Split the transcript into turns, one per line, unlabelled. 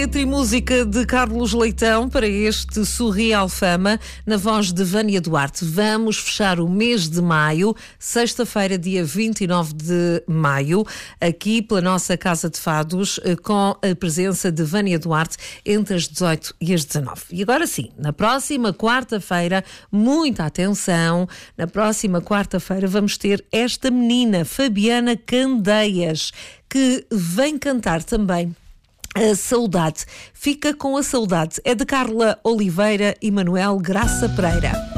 Letra e música de Carlos Leitão para este Surreal Fama, na voz de Vânia Duarte. Vamos fechar o mês de maio, sexta-feira, dia 29 de maio, aqui pela nossa Casa de Fados, com a presença de Vânia Duarte entre as 18 e as 19. E agora sim, na próxima quarta-feira, muita atenção, na próxima quarta-feira vamos ter esta menina, Fabiana Candeias, que vem cantar também A Saudade. Fica com a Saudade. É de Carla Oliveira e Manuel Graça Pereira.